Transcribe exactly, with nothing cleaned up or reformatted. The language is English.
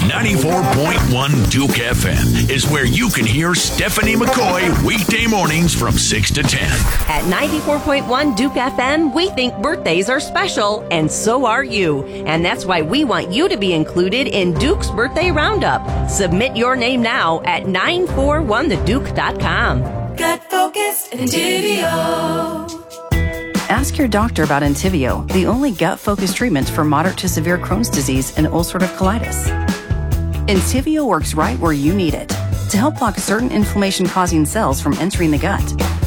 ninety-four point one Duke F M is where you can hear Stephanie McCoy weekday mornings from six to ten. At ninety-four point one Duke F M, we think birthdays are special, and so are you. And that's why we want you to be included in Duke's Birthday Roundup. Submit your name now at nine four one the duke dot com. Gut focused Entivio. Ask your doctor about Entivio, the only gut-focused treatment for moderate to severe Crohn's disease and ulcerative colitis. Entivio works right where you need it to help block certain inflammation-causing cells from entering the gut.